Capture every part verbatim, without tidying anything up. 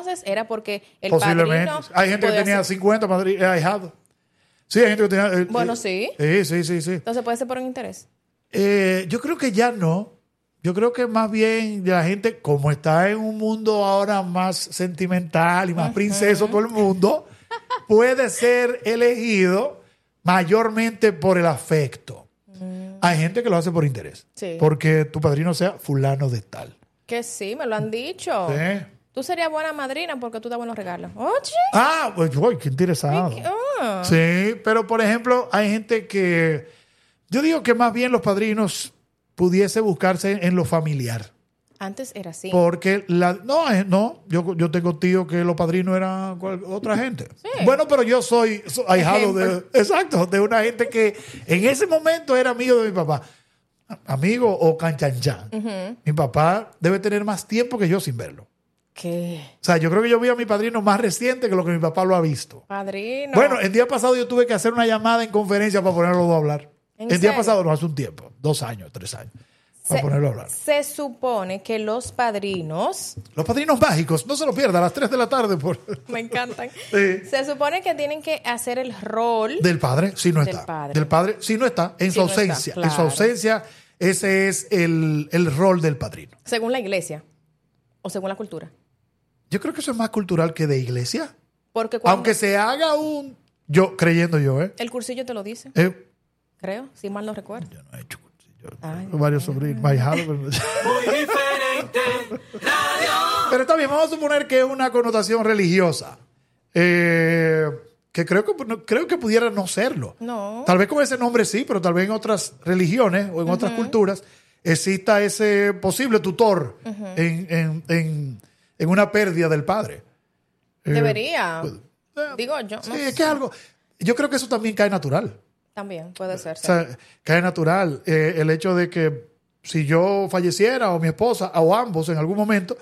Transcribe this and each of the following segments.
entonces era porque el Posiblemente. padrino... Hay gente que tenía ser... cincuenta madri- eh, ahijados. Sí, hay gente que tenía... Eh, Bueno, eh, sí. Sí, sí, sí, sí. Entonces puede ser por un interés. Eh, yo creo que ya no. Yo creo que más bien la gente, como está en un mundo ahora más sentimental y más uh-huh. princeso todo el mundo, puede ser elegido mayormente por el afecto. Uh-huh. Hay gente que lo hace por interés. Sí. Porque tu padrino sea fulano de tal. Que sí, me lo han dicho. ¿Sí? Tú serías buena madrina porque tú das buenos regalos. Oye. Ah, pues, uy, qué interesado. ¿Qué? Oh. Sí, pero por ejemplo, hay gente que... Yo digo que más bien los padrinos pudiese buscarse en lo familiar. Antes era así. Porque la, no, no, yo, yo tengo tíos que los padrinos eran cual, otra gente. Sí. Bueno, pero yo soy, soy ahijado de, exacto, de una gente que en ese momento era amigo de mi papá. Amigo o canchanchan. Uh-huh. Mi papá debe tener más tiempo que yo sin verlo. ¿Qué? O sea, yo creo que yo vi a mi padrino más reciente que lo que mi papá lo ha visto. Padrino. Bueno, el día pasado yo tuve que hacer una llamada en conferencia para ponerlo a hablar. El serio? día pasado, no, hace un tiempo, dos años, tres años, para se, ponerlo a hablar. Se supone que los padrinos... Los padrinos mágicos, no se lo pierda, a las tres de la tarde. Por... Me encantan. Sí. Se supone que tienen que hacer el rol... Del padre, si no del está. Padre. Del padre, si no está, en si su ausencia. No está, claro. En su ausencia, ese es el, el rol del padrino. Según la iglesia o según la cultura. Yo creo que eso es más cultural que de iglesia. Porque cuando... Aunque se haga un... Yo, creyendo yo, ¿eh? El cursillo te lo dice. Eh, Creo, si mal no recuerdo. Yo no he hecho cursillo. Ay, varios sobrinos, my pero... Muy diferente. Radio. Pero está bien, vamos a suponer que es una connotación religiosa. Eh, que creo que creo que pudiera no serlo. No. Tal vez con ese nombre sí, pero tal vez en otras religiones o en uh-huh. otras culturas exista ese posible tutor uh-huh. en, en, en, en una pérdida del padre. Debería. Eh, pues, Digo yo. Sí, No es sé. que es algo... Yo creo que eso también cae natural. También puede ser. O sea, cae natural. Eh, el hecho de que si yo falleciera o mi esposa o ambos en algún momento,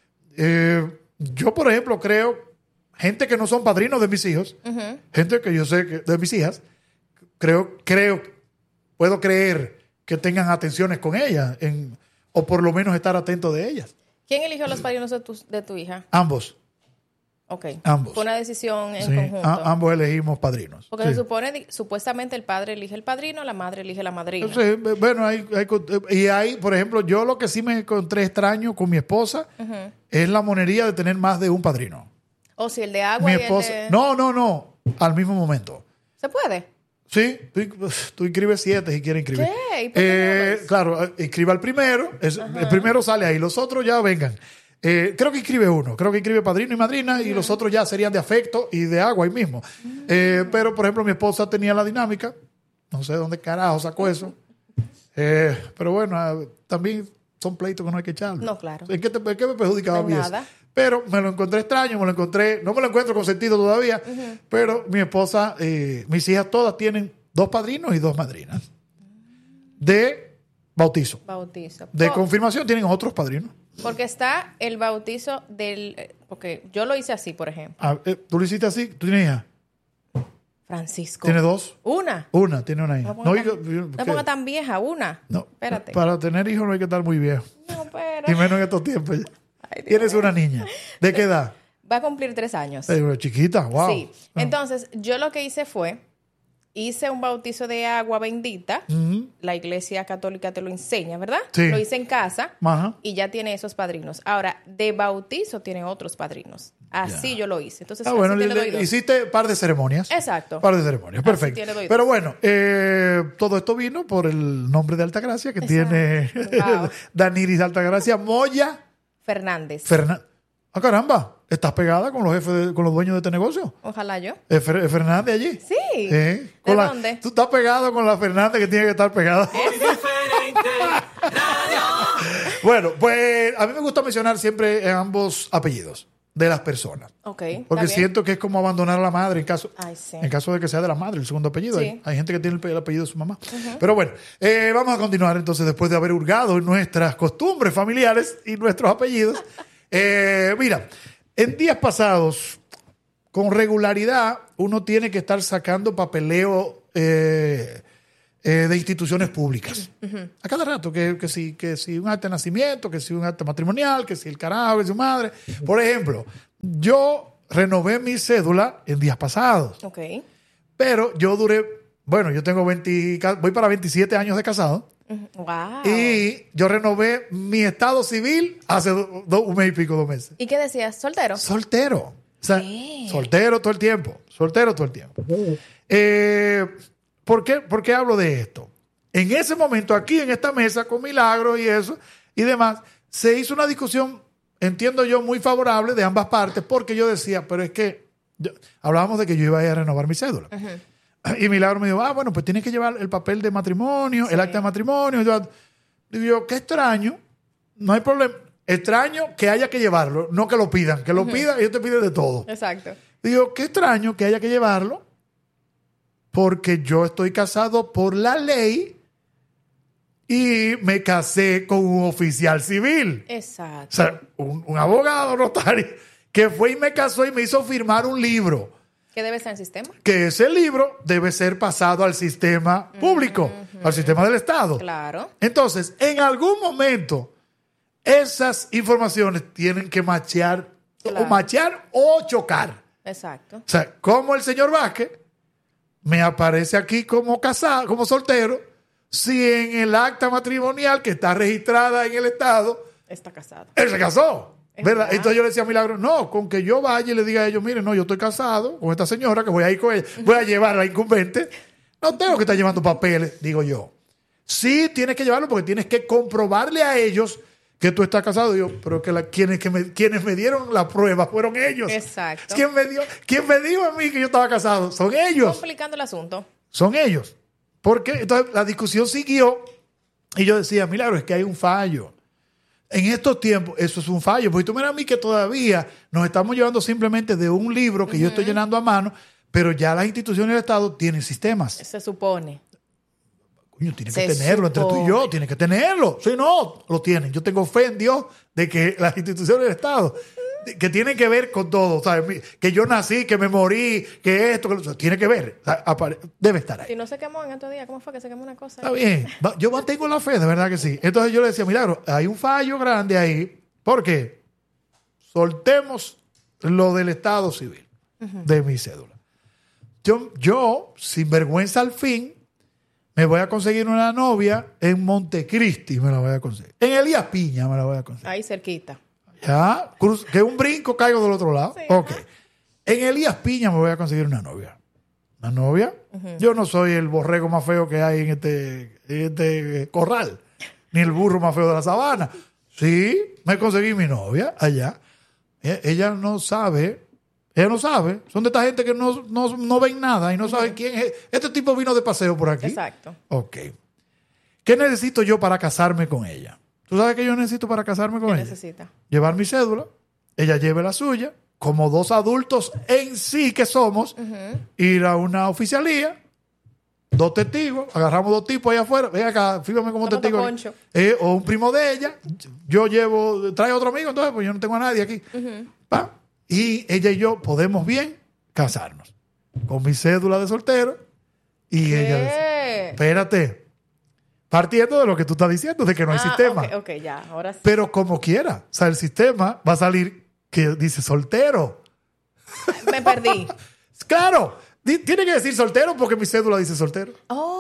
eh, yo, por ejemplo, creo, gente que no son padrinos de mis hijos, uh-huh. gente que yo sé que de mis hijas, creo, creo, puedo creer que tengan atenciones con ellas en, o por lo menos estar atento de ellas. ¿Quién eligió los padrinos de tu, de tu hija? Ambos. Ok. Ambos. Fue una decisión en Sí, conjunto. a, ambos elegimos padrinos. Porque sí. se supone, supuestamente el padre elige el padrino, la madre elige la madrina. Sí, bueno, hay, hay, y hay, por ejemplo, yo lo que sí me encontré extraño con mi esposa uh-huh. es la monería de tener más de un padrino. O si el de agua mi y esposa, el de... No, no, no, al mismo momento. ¿Se puede? Sí, tú, tú inscribes siete si quieres inscribir. ¿Qué? ¿Y por qué eh, no claro, inscribe al primero, es, el primero sale ahí, los otros ya vengan. Eh, creo que inscribe uno, creo que inscribe padrino y madrina uh-huh. y los otros ya serían de afecto y de agua ahí mismo. Uh-huh. Eh, pero, por ejemplo, mi esposa tenía la dinámica, no sé dónde carajo sacó eso, eh, pero bueno, también son pleitos que no hay que echarlo. No, claro. ¿En qué, te, en qué me perjudicaba no a mí nada. eso? Pero me lo encontré extraño, me lo encontré, no me lo encuentro con sentido todavía, uh-huh. pero mi esposa, eh, mis hijas todas tienen dos padrinos y dos madrinas. De bautizo. Bautizo. De Por, confirmación tienen otros padrinos. Porque está el bautizo del... Porque yo lo hice así, por ejemplo. Ah, eh, ¿Tú lo hiciste así? ¿Tú tienes hija? Francisco. ¿Tiene dos? Una. Una, tiene una hija. No No, ponga, yo, tan, yo, no ponga tan vieja, una. No, espérate. Para tener hijos no hay que estar muy viejo. No, pero... Y menos en estos tiempos. Ay, tienes una niña. ¿De qué edad? Va a cumplir tres años. Eh, chiquita, wow. Sí. Entonces, yo lo que hice fue, hice un bautizo de agua bendita. Uh-huh. La iglesia católica te lo enseña, ¿verdad? Sí. Lo hice en casa. Ajá. Y ya tiene esos padrinos. Ahora, de bautizo tiene otros padrinos. Así yeah. yo lo hice. Entonces, ah, bueno, le, le doy le, hiciste par de ceremonias. Exacto. Par de ceremonias, perfecto. Pero bueno, eh, todo esto vino por el nombre de Altagracia que Exacto. tiene wow. Daniris Altagracia Moya Fernández. Fernández. Ah, caramba. ¿Estás pegada con los jefes, de, con los dueños de este negocio? Ojalá yo. ¿Es Fer, Fernández allí? Sí. ¿Eh? ¿De la, dónde? Tú estás pegado con la Fernández que tiene que estar pegada. Es diferente. Radio. Bueno, pues a mí me gusta mencionar siempre ambos apellidos de las personas. Ok. Porque siento que es como abandonar a la madre en caso, Ay, sí. en caso de que sea de la madre, el segundo apellido. Sí. Hay, hay gente que tiene el, el apellido de su mamá. Uh-huh. Pero bueno, eh, vamos a continuar entonces después de haber hurgado en nuestras costumbres familiares y nuestros apellidos. eh, mira, en días pasados, con regularidad, uno tiene que estar sacando papeleo eh, eh, de instituciones públicas. Uh-huh. A cada rato, que, que, si, que si un acta de nacimiento, que si un acta matrimonial, que si el carajo, que si su madre. Por ejemplo, yo renové mi cédula en días pasados. Ok. Pero yo duré, bueno, yo tengo veinte, voy para veintisiete años de casado. Wow. Y yo renové mi estado civil hace do, do, un mes y pico, dos meses. ¿Y qué decías? ¿Soltero? Soltero. O sea, ¿Qué? soltero todo el tiempo. Soltero todo el tiempo. Eh, ¿por qué, ¿Por qué hablo de esto? En ese momento, aquí en esta mesa, con Milagro y eso, y demás, se hizo una discusión, entiendo yo, muy favorable de ambas partes, porque yo decía, pero es que, yo, hablábamos de que yo iba a ir a renovar mi cédula. Uh-huh. Y Milagro me dijo, ah, bueno, pues tienes que llevar el papel de matrimonio, sí. el acta de matrimonio. Y yo, digo yo, qué extraño, no hay problema. Extraño que haya que llevarlo, no que lo pidan. Que lo uh-huh. pidan, ellos te piden de todo. Exacto. Digo, qué extraño que haya que llevarlo, porque yo estoy casado por la ley y me casé con un oficial civil. Exacto. O sea, un, un abogado notario que fue y me casó y me hizo firmar un libro. ¿Qué debe estar en el sistema? Que ese libro debe ser pasado al sistema público, uh-huh. al sistema del Estado. Claro. Entonces, en algún momento, esas informaciones tienen que machear, claro. o machear o chocar. Exacto. O sea, como el señor Vázquez me aparece aquí como casado, como soltero, si en el acta matrimonial que está registrada en el Estado, está casado. Él se casó. Es ¿Verdad? verdad. Entonces yo le decía a Milagro, no, con que yo vaya y le diga a ellos, miren, no, yo estoy casado con esta señora, que voy a ir con ella, voy a llevar a la incumbente, no tengo que estar llevando papeles, digo yo. Sí tienes que llevarlo porque tienes que comprobarle a ellos que tú estás casado. Digo, pero que la, quienes, que me, quienes me dieron la prueba fueron ellos. Exacto. ¿Quién me, dio, ¿Quién me dijo a mí que yo estaba casado? Son ellos. Complicando el asunto. Son ellos. Porque entonces la discusión siguió y yo decía, Milagro, es que hay un fallo. En estos tiempos, eso es un fallo. Porque tú miras a mí que todavía nos estamos llevando simplemente de un libro que uh-huh. yo estoy llenando a mano, pero ya las instituciones del Estado tienen sistemas. Se supone. Coño, tiene que tenerlo supone. Entre tú y yo, tiene que tenerlo. Si no, lo tienen. Yo tengo fe en Dios de que las instituciones del Estado, que tienen que ver con todo, ¿sabes? Que yo nací, que me morí, que esto, que lo, tiene que ver. Debe estar ahí. Si no se quemó en estos días, ¿cómo fue que se quemó una cosa? Está bien. Yo mantengo la fe, de verdad que sí. Entonces yo le decía, Milagro, hay un fallo grande ahí. ¿Por qué? Soltemos lo del estado civil uh-huh. de mi cédula. Yo, yo, sin vergüenza al fin, me voy a conseguir una novia en Montecristi, me la voy a conseguir. En Elías Piña me la voy a conseguir. Ahí cerquita. Ya, cruz, que un brinco caigo del otro lado. Sí, ok. ajá. En Elías Piña me voy a conseguir una novia. Una novia. Uh-huh. Yo no soy el borrego más feo que hay en este, en este corral, ni el burro más feo de la sabana. Sí, me conseguí mi novia allá. E- ella no sabe, ella no sabe. Son de esta gente que no, no, no ven nada y no uh-huh. saben quién es. Este tipo vino de paseo por aquí. Exacto. Ok. ¿Qué necesito yo para casarme con ella? ¿Tú sabes qué yo necesito para casarme con ¿Qué ella? necesita? Llevar mi cédula, ella lleve la suya, como dos adultos en sí que somos, uh-huh. ir a una oficialía, dos testigos, agarramos dos tipos ahí afuera, ven acá, fíjame como testigo. Eh, o un primo de ella, yo llevo, trae otro amigo, entonces pues yo no tengo a nadie aquí. Uh-huh. ¿Va? Y ella y yo podemos bien casarnos. Con mi cédula de soltero. Y ¿Qué? ella dice, espérate. Partiendo de lo que tú estás diciendo, de que no hay ah, sistema. Ok, ok, ya, ahora sí. Pero como quiera. O sea, el sistema va a salir que dice soltero. Me perdí. Claro. Di- tiene que decir soltero porque mi cédula dice soltero.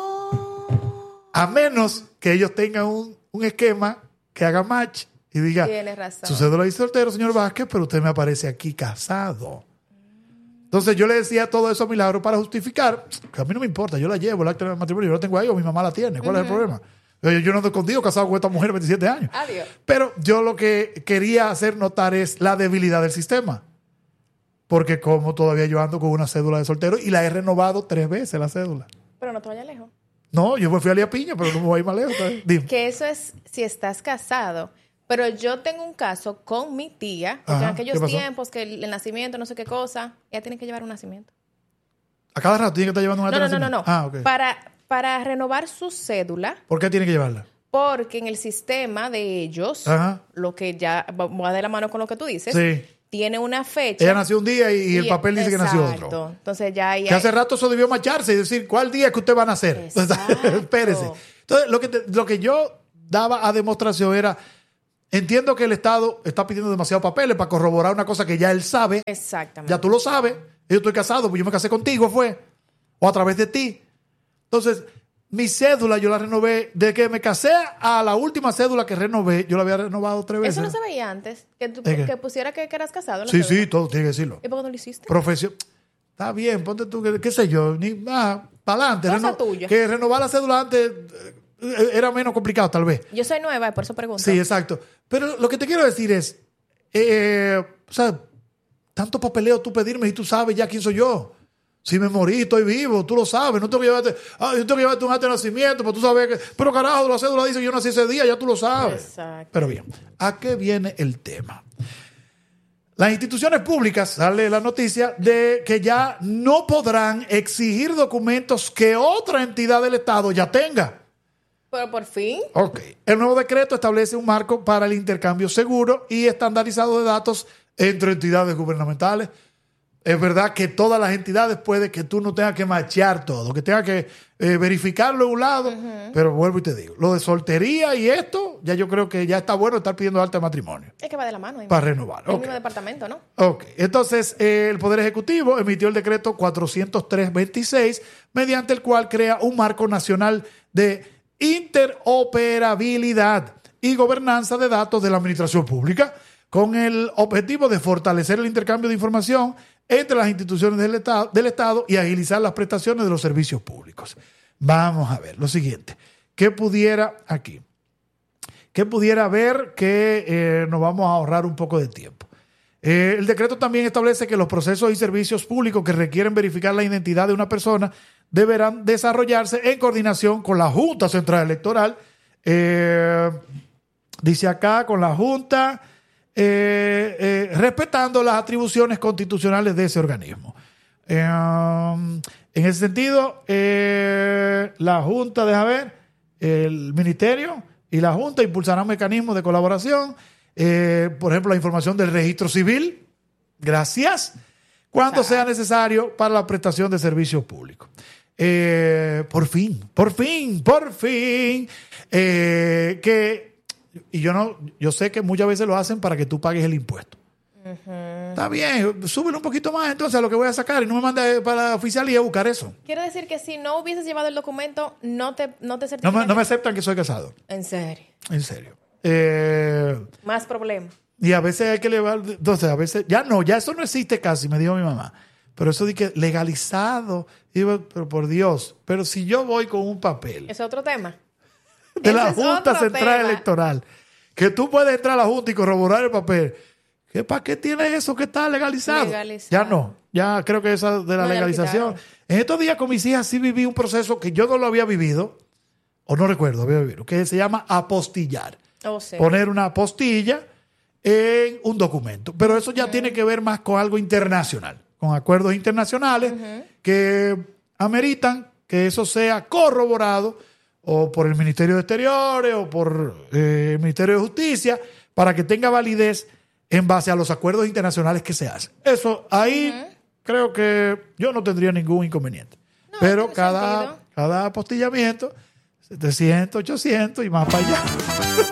Oh. A menos que ellos tengan un, un esquema que haga match y diga, Tienes razón. su cédula dice soltero, señor Vázquez, pero usted me aparece aquí casado. Entonces yo le decía todo eso a Milagro para justificar que a mí no me importa, yo la llevo, el acta de matrimonio, yo la tengo ahí o mi mamá la tiene. ¿Cuál uh-huh. es el problema? Yo, yo no ando escondido casado con esta mujer de veintisiete años. Adiós. Pero yo lo que quería hacer notar es la debilidad del sistema. Porque como todavía yo ando con una cédula de soltero y la he renovado tres veces la cédula. Pero no te vayas lejos. No, yo me fui a Lía Piña, pero no me voy a ir más lejos. Dime. Que eso es si estás casado. Pero yo tengo un caso con mi tía, porque Ajá, en aquellos ¿qué pasó? tiempos que el, el nacimiento, no sé qué cosa, ella tiene que llevar un nacimiento. A cada rato tiene que estar llevando un acta No, de no, no, no, no. nacimiento. Ah, ok. Para, para renovar su cédula, ¿Por qué tiene que llevarla? porque en el sistema de ellos, Ajá. lo que ya va va de la mano con lo que tú dices, Sí. tiene una fecha. Ella nació un día y, y el papel dice que nació otro. Exacto. Entonces ya ahí Que hace rato eso debió macharse y decir, ¿cuál día es que usted va a nacer? Exacto. Espérese. Entonces, lo que, te- lo que yo daba a demostración era entiendo que el Estado está pidiendo demasiados papeles para corroborar una cosa que ya él sabe. Exactamente. Ya tú lo sabes. Yo estoy casado, pues yo me casé contigo, fue. O a través de ti. Entonces, mi cédula yo la renové. De que me casé a la última cédula que renové, yo la había renovado tres veces. Eso no se veía antes. Que, tú, ¿De qué? que pusiera que, que eras casado. en la Sí, cédula. sí, todo tiene que decirlo. ¿Y por qué no lo hiciste? Profesión. Está bien, ponte tú, qué, qué sé yo, ni ah, para adelante. Cosa tuya. Que renovar la cédula antes eh, era menos complicado, tal vez. Yo soy nueva y por eso pregunto. Sí, exacto. Pero lo que te quiero decir es, eh, o sea, tanto papeleo tú pedirme y tú sabes ya quién soy yo. Si me morí, estoy vivo, tú lo sabes. No tengo que llevarte, ah, yo tengo que llevarte un acta de nacimiento, pero tú sabes que, pero carajo, la cédula dice que yo nací ese día, ya tú lo sabes. Exacto. Pero bien, ¿a qué viene el tema? Las instituciones públicas, sale la noticia de que ya no podrán exigir documentos que otra entidad del Estado ya tenga. Pero por fin. Ok. El nuevo decreto establece un marco para el intercambio seguro y estandarizado de datos entre entidades gubernamentales. Es verdad que todas las entidades puede que tú no tengas que machear todo, que tengas que eh, verificarlo en un lado, uh-huh. Pero vuelvo y te digo, lo de soltería y esto, ya yo creo que ya está bueno estar pidiendo alta de matrimonio. Es que va de la mano. Para renovar. El Okay. mismo departamento, ¿no? Ok. Entonces, eh, el Poder Ejecutivo emitió el decreto cuatrocientos tres veintiséis, mediante el cual crea un marco nacional de interoperabilidad y gobernanza de datos de la administración pública, con el objetivo de fortalecer el intercambio de información entre las instituciones del Estado, del Estado y agilizar las prestaciones de los servicios públicos. Vamos a ver lo siguiente. ¿Qué pudiera aquí? ¿Qué pudiera haber que eh, nos vamos a ahorrar un poco de tiempo? Eh, el decreto también establece que los procesos y servicios públicos que requieren verificar la identidad de una persona deberán desarrollarse en coordinación con la Junta Central Electoral. Eh, dice acá, con la Junta... Eh, eh, respetando las atribuciones constitucionales de ese organismo. Eh, um, en ese sentido, eh, la Junta, deja ver, el Ministerio y la Junta impulsarán mecanismos de colaboración, eh, por ejemplo, la información del registro civil, gracias, cuando ah. sea necesario para la prestación de servicios públicos. Eh, por fin, por fin, por fin, eh, que Y yo no, yo sé que muchas veces lo hacen para que tú pagues el impuesto. Uh-huh. Está bien, súbelo un poquito más entonces a lo que voy a sacar y no me mande para la oficialía a buscar eso. Quiere decir que si no hubieses llevado el documento, no te, no te certifican. No me, no me aceptan que soy casado. ¿En serio? En serio. Eh, Más problemas. Y a veces hay que llevar, entonces a veces, ya no, ya eso no existe casi, me dijo mi mamá. Pero eso de que legalizado, digo, pero por Dios, pero si yo voy con un papel. Es otro tema. De la Ese es Junta Central tema. Electoral, que tú puedes entrar a la Junta y corroborar el papel. ¿Qué, ¿Para qué tiene eso que está legalizado? legalizado? Ya no, ya creo que esa de la no, legalización. En estos días con mis hijas sí viví un proceso que yo no lo había vivido, o no recuerdo, había vivido, que se llama apostillar. Oh, sí. Poner una apostilla en un documento. Pero eso ya uh-huh. tiene que ver más con algo internacional, con acuerdos internacionales uh-huh. que ameritan que eso sea corroborado o por el Ministerio de Exteriores o por eh, el Ministerio de Justicia, para que tenga validez en base a los acuerdos internacionales que se hacen. Eso, ahí uh-huh. creo que yo no tendría ningún inconveniente. No, pero cada, cada apostillamiento, setecientos, ochocientos y más para allá.